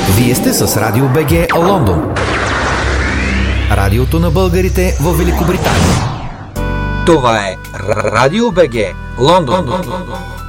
Вие сте с Радио БГ Лондон. Радиото на българите в Великобритания. Това е Радио БГ Лондон.